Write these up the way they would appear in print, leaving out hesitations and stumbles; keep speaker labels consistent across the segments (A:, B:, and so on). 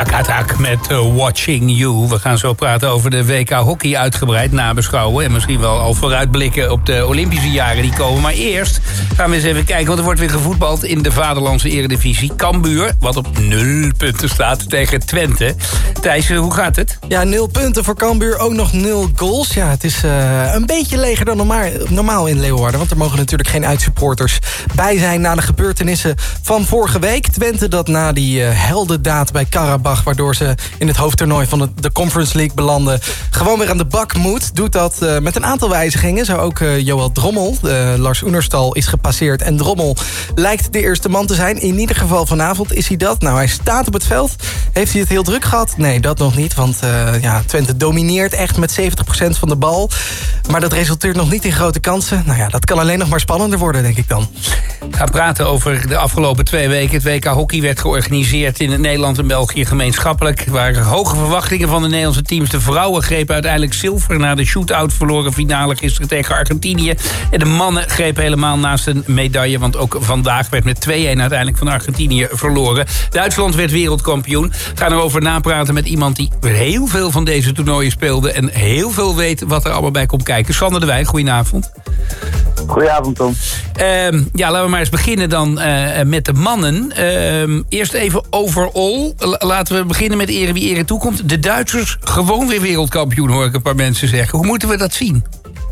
A: Attack met Watching You. We gaan zo praten over de WK Hockey uitgebreid nabeschouwen. En misschien wel al vooruitblikken op de Olympische jaren die komen. Maar eerst gaan we eens even kijken, want er wordt weer gevoetbald in de Vaderlandse Eredivisie. Cambuur, wat op 0 punten staat tegen Twente. Thijs, hoe gaat het?
B: Ja, 0 punten voor Cambuur, ook nog 0 goals. Ja, het is een beetje leger dan normaal in Leeuwarden. Want er mogen natuurlijk geen uitsupporters bij zijn na de gebeurtenissen van vorige week. Twente dat na die heldendaad bij Karabach, waardoor ze in het hoofdtoernooi van de Conference League belanden, gewoon weer aan de bak moet. Doet dat met een aantal wijzigingen. Zo ook Joël Drommel. Lars Oenerstal is gepasseerd en Drommel lijkt de eerste man te zijn. In ieder geval vanavond is hij dat. Nou, hij staat op het veld. Heeft hij het heel druk gehad? Nee, dat nog niet. Want Twente domineert echt met 70% van de bal. Maar dat resulteert nog niet in grote kansen. Nou ja, dat kan alleen nog maar spannender worden, denk ik dan.
A: We gaan praten over de afgelopen 2 weken. Het WK Hockey werd georganiseerd in Nederland en België gemeenschappelijk. Er waren hoge verwachtingen van de Nederlandse teams. De vrouwen grepen uiteindelijk zilver na de shootout verloren finale gisteren tegen Argentinië. En de mannen grepen helemaal naast een medaille. Want ook vandaag werd met 2-1 uiteindelijk van Argentinië verloren. Duitsland werd wereldkampioen. We gaan erover napraten met iemand die heel veel van deze toernooien speelde en heel veel weet wat er allemaal bij komt kijken. Sander de Wijn, goedenavond.
C: Goedenavond, Tom.
A: Laten we maar eens beginnen dan met de mannen. Eerst even overall. Laten we beginnen met ere wie ere toekomt. De Duitsers gewoon weer wereldkampioen, hoor ik een paar mensen zeggen. Hoe moeten we dat zien?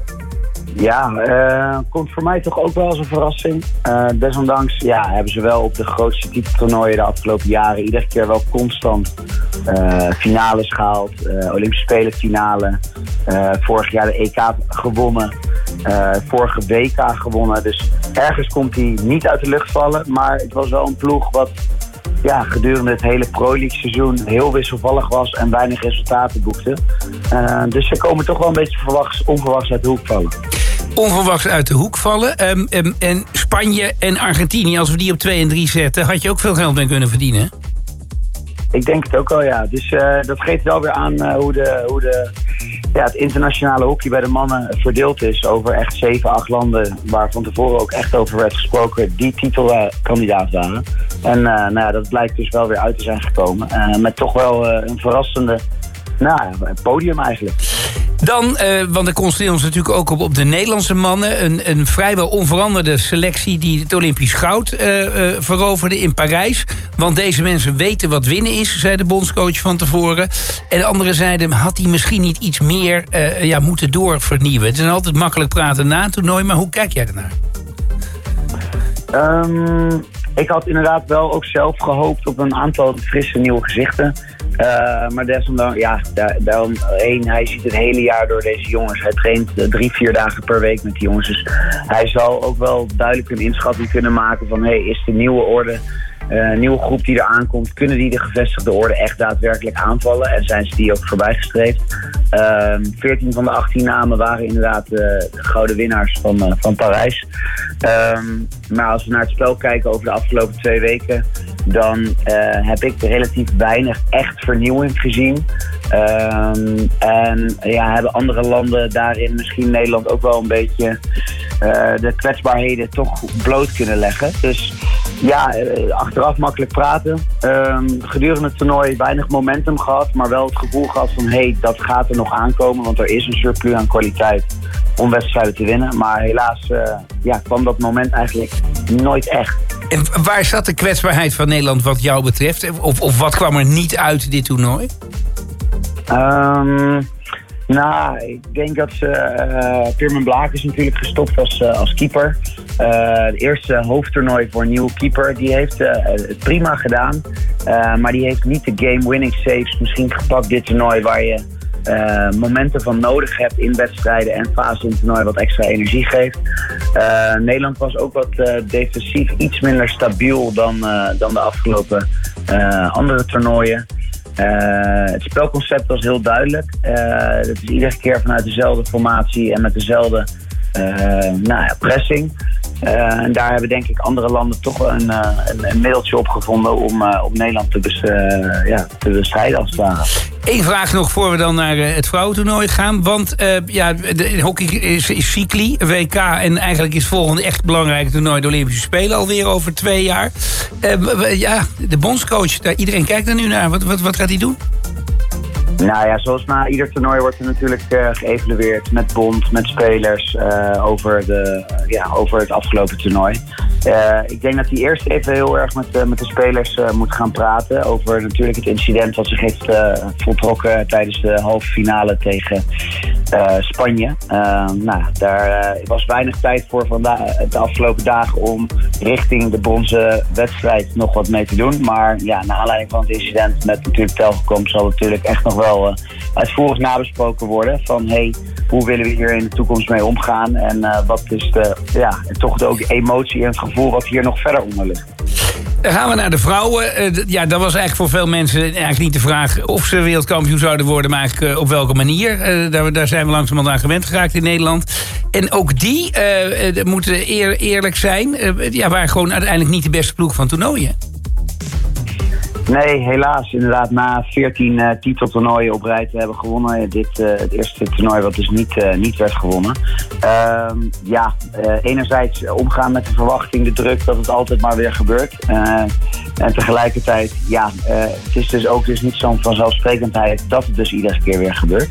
C: Ja, komt voor mij toch ook wel als een verrassing. Desondanks hebben ze wel op de grootste titeltoernooien de afgelopen jaren iedere keer wel constant finales gehaald. Olympische Spelen finale. Vorig jaar de EK gewonnen. Vorige WK gewonnen. Dus ergens komt hij niet uit de lucht vallen. Maar het was wel een ploeg wat gedurende het hele Pro League seizoen heel wisselvallig was en weinig resultaten boekte. Dus ze komen toch wel een beetje onverwachts uit de hoek vallen.
A: Onverwachts uit de hoek vallen. En Spanje en Argentinië, als we die op 2 en 3 zetten, had je ook veel geld mee kunnen verdienen?
C: Ik denk het ook wel, ja. Dus dat geeft wel weer aan hoe het internationale hockey bij de mannen verdeeld is over echt 7, 8 landen, waar van tevoren ook echt over werd gesproken, die titelkandidaat waren. En dat blijkt dus wel weer uit te zijn gekomen. Met toch wel een verrassende podium eigenlijk.
A: Dan, want er concentreert ons natuurlijk ook op de Nederlandse mannen. Een vrijwel onveranderde selectie die het Olympisch goud veroverde in Parijs. Want deze mensen weten wat winnen is, zei de bondscoach van tevoren. En de anderen zeiden, had hij misschien niet iets meer moeten doorvernieuwen. Het is altijd makkelijk praten na een toernooi, maar hoe kijk jij ernaar?
C: Ik had inderdaad wel ook zelf gehoopt op een aantal frisse nieuwe gezichten. Maar desondanks, daarom hij ziet het hele jaar door deze jongens. Hij traint 3-4 dagen per week met die jongens. Dus hij zal ook wel duidelijk een inschatting kunnen maken van, is de nieuwe orde, nieuwe groep die er aankomt, kunnen die de gevestigde orde echt daadwerkelijk aanvallen? En zijn ze die ook voorbijgestreefd? 14 van de 18 namen waren inderdaad de gouden winnaars van Parijs. Maar als we naar het spel kijken over de afgelopen 2 weken, dan heb ik relatief weinig echt vernieuwing gezien. Hebben andere landen daarin, misschien Nederland ook wel een beetje, de kwetsbaarheden toch bloot kunnen leggen. Dus achteraf makkelijk praten. Gedurende het toernooi weinig momentum gehad, maar wel het gevoel gehad van dat gaat er nog aankomen, want er is een surplus aan kwaliteit om wedstrijden te winnen. Maar helaas kwam dat moment eigenlijk nooit echt.
A: En waar zat de kwetsbaarheid van Nederland wat jou betreft? Of wat kwam er niet uit dit toernooi?
C: Ik denk dat Pirmin Blaak is natuurlijk gestopt als keeper. Het eerste hoofdtoernooi voor een nieuwe keeper. Die heeft het prima gedaan. Maar die heeft niet de game-winning saves misschien gepakt dit toernooi, waar je momenten van nodig hebt in wedstrijden en fase in het toernooi wat extra energie geeft. Nederland was ook wat defensief iets minder stabiel dan de afgelopen andere toernooien. Het spelconcept was heel duidelijk. Het is iedere keer vanuit dezelfde formatie en met dezelfde pressing. En daar hebben denk ik andere landen toch een middeltje op gevonden om Nederland te bestrijden als het ware.
A: Eén vraag nog voor we dan naar het vrouwentoernooi gaan. Want de hockey is cycli, WK. En eigenlijk is het volgende echt belangrijke toernooi de Olympische Spelen alweer over 2 jaar. De bondscoach, iedereen kijkt er nu naar. Wat gaat hij doen?
C: Nou ja, zoals na ieder toernooi wordt er natuurlijk geëvalueerd met bond, met spelers over het afgelopen toernooi. Ik denk dat hij eerst even heel erg met de spelers moet gaan praten over natuurlijk het incident wat zich heeft voltrokken tijdens de halve finale tegen Spanje. Daar was weinig tijd voor de afgelopen dagen om richting de bronzen wedstrijd nog wat mee te doen. Maar ja, naar aanleiding van het incident met natuurlijk Telgekom zal het natuurlijk echt nog wel uitvoerig nabesproken worden van hoe willen we hier in de toekomst mee omgaan en wat is toch ook de emotie en het gevoel wat hier nog verder onder ligt.
A: Dan gaan we naar de vrouwen. Dat was eigenlijk voor veel mensen eigenlijk niet de vraag of ze wereldkampioen zouden worden, maar eigenlijk op welke manier. Daar zijn we langzamerhand aan gewend geraakt in Nederland. En ook die moeten eerlijk zijn, waren gewoon uiteindelijk niet de beste ploeg van toernooien.
C: Nee, helaas. Inderdaad, na 14 titeltoernooien op rij te hebben gewonnen. Het eerste toernooi wat dus niet werd gewonnen. Enerzijds omgaan met de verwachting, de druk dat het altijd maar weer gebeurt. En tegelijkertijd, het is dus ook dus niet zo'n vanzelfsprekendheid dat het dus iedere keer weer gebeurt.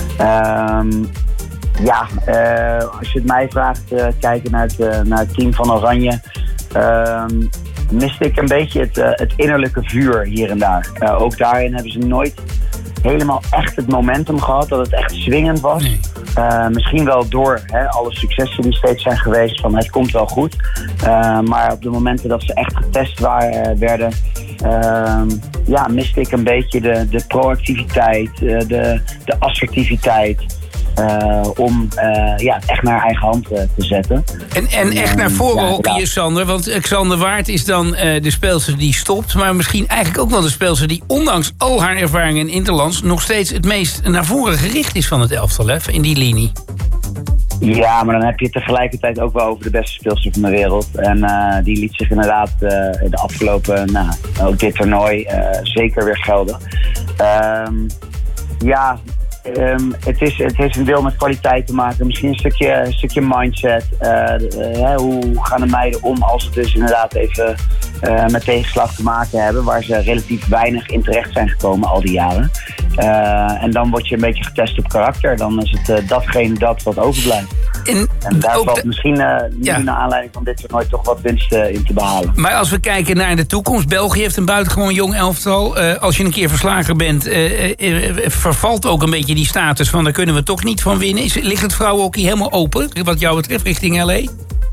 C: Als je het mij vraagt, kijken naar het team van Oranje. Miste ik een beetje het innerlijke vuur hier en daar. Ook daarin hebben ze nooit helemaal echt het momentum gehad dat het echt swingend was. Nee. Misschien wel door alle successen die steeds zijn geweest van het komt wel goed. Maar op de momenten dat ze echt getest werden, miste ik een beetje de proactiviteit, de assertiviteit. Om echt naar eigen hand te zetten.
A: En echt naar voren hockeyen, Sander. Want Xander Waard is dan de speelster die stopt. Maar misschien eigenlijk ook wel de speelster die ondanks al haar ervaringen in interlands nog steeds het meest naar voren gericht is van het elftal, in die linie.
C: Ja, maar dan heb je het tegelijkertijd ook wel over de beste speelster van de wereld. En die liet zich inderdaad de afgelopen, ook dit toernooi, zeker weer gelden. Het is een deel met kwaliteit te maken. Misschien een stukje mindset. Hoe gaan de meiden om als ze dus inderdaad even met tegenslag te maken hebben, waar ze relatief weinig in terecht zijn gekomen al die jaren. En dan word je een beetje getest op karakter. Dan is het dat wat overblijft. En daar valt misschien naar aanleiding van dit toernooi toch wat winst in te behalen.
A: Maar als we kijken naar de toekomst, België heeft een buitengewoon jong elftal. Als je een keer verslagen bent, vervalt ook een beetje die status van daar kunnen we toch niet van winnen. Ligt het vrouwenhockey helemaal open, wat jou betreft, richting LA?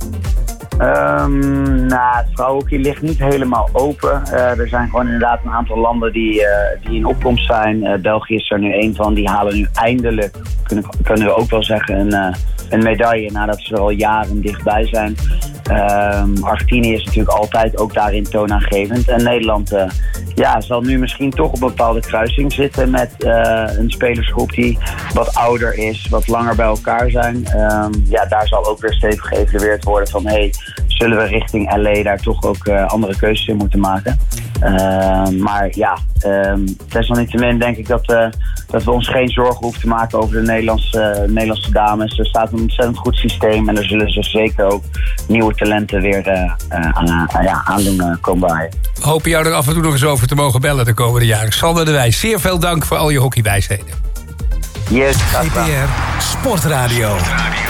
C: Het vrouwenhockey ligt niet helemaal open. Er zijn gewoon inderdaad een aantal landen die in opkomst zijn. België is er nu één van. Die halen nu eindelijk, kunnen we ook wel zeggen, een medaille nadat ze er al jaren dichtbij zijn. Argentinië is natuurlijk altijd ook daarin toonaangevend. En Nederland zal nu misschien toch op een bepaalde kruising zitten met een spelersgroep die wat ouder is, wat langer bij elkaar zijn. Daar zal ook weer stevig geëvalueerd worden van zullen we richting LA daar toch ook andere keuzes in moeten maken. Desalniettemin denk ik dat we ons geen zorgen hoeven te maken over de Nederlandse dames. Er staat een ontzettend goed systeem en er zullen ze zeker ook nieuwe talenten weer aan doen komen bij.
A: We hopen jou er af en toe nog eens over te mogen bellen de komende jaren. Sander de Wijs, zeer veel dank voor al je hockeywijsheden.
C: Yes, graag gedaan.
D: Sportradio.